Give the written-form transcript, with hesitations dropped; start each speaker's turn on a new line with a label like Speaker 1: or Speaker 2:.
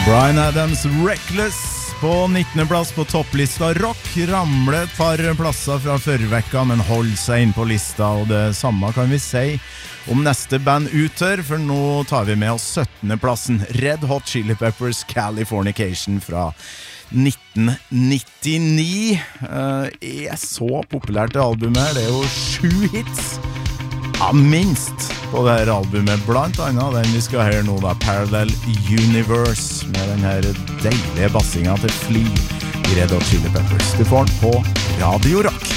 Speaker 1: Bryan Adams, Reckless på 19. plass på topplista. Rock ramler et par plasser fra førvekka, men hold seg inn på lista, og det samme kan vi si om neste band uter, for nå tar vi med oss 17. plassen. Red Hot Chili Peppers, Californication fra 1999. Så populært det albumet her, det jo 7 hits. Ja, minst på det her albumet, blant annet den vi skal høre nå da, Parallel Universe, med den her deilige bassinga til Flea i Red Hot Chili Peppers. Du får den på Radio Rock.